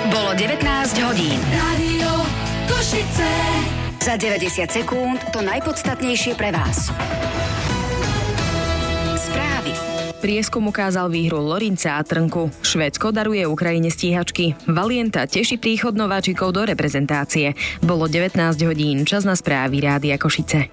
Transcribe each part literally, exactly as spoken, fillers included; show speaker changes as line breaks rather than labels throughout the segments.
Bolo devätnásť hodín.
Rádio Košice.
Za deväťdesiat sekúnd to najpodstatnejšie pre vás. Správy.
Prieskum ukázal výhru Lorinca a Trnku. Švédsko daruje Ukrajine stíhačky. Valienta teší príchod nováčikov do reprezentácie. Bolo devätnásť hodín. Čas na správy Rádia Košice.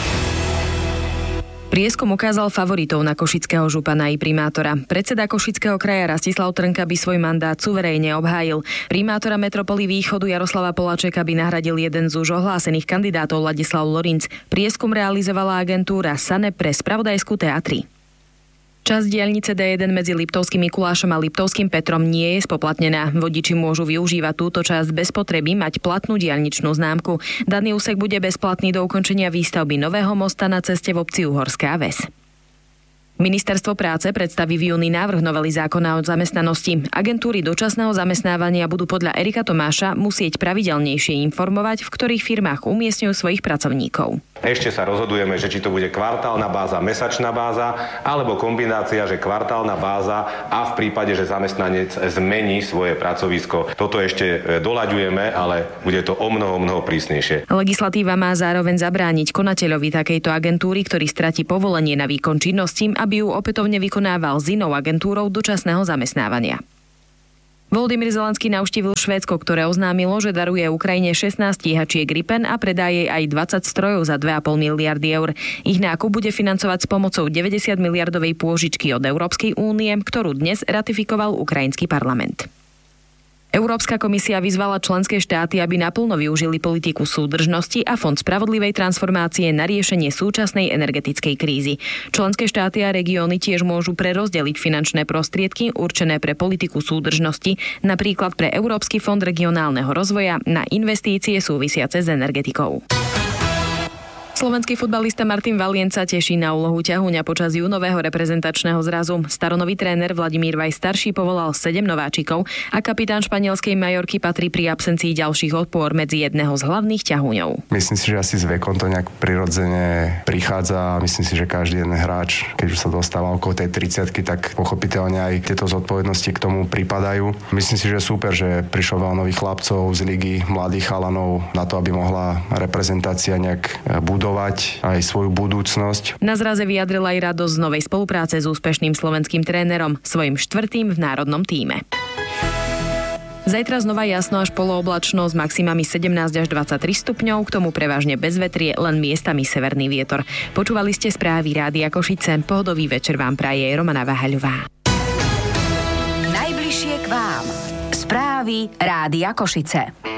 Prieskum ukázal favoritov na košického župana i primátora. Predseda Košického kraja Rastislav Trnka by svoj mandát suverénne obhájil. Primátora metropoly Východu Jaroslava Poláčeka by nahradil jeden z už ohlásených kandidátov Ladislav Lorinc. Prieskum realizovala agentúra SANEP pre spravodajskú té á tri. Časť diaľnice dé jeden medzi Liptovským Mikulášom a Liptovským Petrom nie je spoplatnená. Vodiči môžu využívať túto časť bez potreby mať platnú diaľničnú známku. Daný úsek bude bezplatný do ukončenia výstavby nového mosta na ceste v obci Uhorská Ves. Ministerstvo práce predstaví v júni návrh novely zákona o zamestnanosti. Agentúry dočasného zamestnávania budú podľa Erika Tomáša musieť pravidelnejšie informovať, v ktorých firmách umiestňujú svojich pracovníkov.
Ešte sa rozhodujeme, že či to bude kvartálna báza, mesačná báza, alebo kombinácia, že kvartálna báza a v prípade, že zamestnanec zmení svoje pracovisko. Toto ešte doľaďujeme, ale bude to o mnoho, mnoho prísnejšie.
Legislatíva má zároveň zabrániť konateľovi takejto agentúry, ktorý stratí povolenie na výkon činnosti, aby ju opätovne vykonával s inou agentúrou dočasného zamestnávania. Volodymyr Zelenský navštívil Švédsko, ktoré oznámilo, že daruje Ukrajine šestnásť stíhačiek Gripen a predá jej aj dvadsať strojov za dva a pol miliardy eur. Ich nákup bude financovať s pomocou deväťdesiat miliardovej pôžičky od Európskej únie, ktorú dnes ratifikoval ukrajinský parlament. Európska komisia vyzvala členské štáty, aby naplno využili politiku súdržnosti a Fond spravodlivej transformácie na riešenie súčasnej energetickej krízy. Členské štáty a regióny tiež môžu prerozdeliť finančné prostriedky určené pre politiku súdržnosti, napríklad pre Európsky fond regionálneho rozvoja na investície súvisiace s energetikou. Slovenský futbalista Martin Valienca teší na úlohu ťahuňa počas júnového reprezentačného zrazu. Staronový tréner Vladimír Vajs starší povolal sedem nováčikov a kapitán španielskej Majorky patrí pri absencii ďalších odpor medzi jedného z hlavných ťahuňov.
Myslím si, že asi s vekom to nejak prirodzene prichádza. Myslím si, že každý jeden hráč, keď už sa dostáva okolo tej tridsiatky, tak pochopiteľne aj tieto zodpovednosti k tomu pripadajú. Myslím si, že super, že prišlo veľa nových chlapcov z ligy, mladých chalanov na to, aby mohla reprezentácia nejak budovať aj svoju budúcnosť.
Na zraze vyjadril aj radosť z novej spolupráce s úspešným slovenským trénerom, svojím štvrtým v národnom tíme. Zajtra znova jasno až polooblačno s maximami sedemnásť až dvadsaťtri stupňov, k tomu prevažne bez vetrie, len miestami severný vietor. Počúvali ste správy Rádia Košice. Pohodový večer vám praje Romana Vahaľová.
Najbližšie k vám. Správy Rádia Košice.